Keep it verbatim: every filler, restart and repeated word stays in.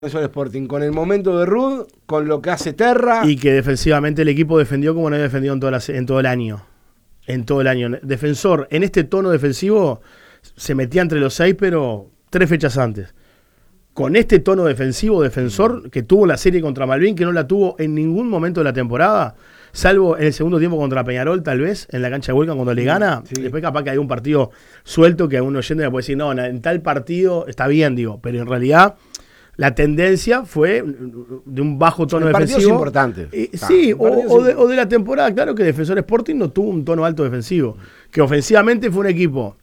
Defensor Sporting, con el momento de Rud, con lo que hace Terra. Y que defensivamente el equipo defendió como no había defendido en, toda la, en todo el año. En todo el año. Defensor, en este tono defensivo, se metía entre los seis, pero tres fechas antes. Con este tono defensivo, defensor, que tuvo la serie contra Malvin, que no la tuvo en ningún momento de la temporada, salvo en el segundo tiempo contra Peñarol, tal vez, en la cancha de Huelca cuando le gana. Sí. Después capaz que hay un partido suelto que a un oyente me puede decir, no, en tal partido está bien, digo, pero en realidad la tendencia fue de un bajo tono el defensivo. Partidos importantes. Eh, ah, sí, o, o, de, o de la temporada, claro que Defensor Sporting no tuvo un tono alto defensivo. Que ofensivamente fue un equipo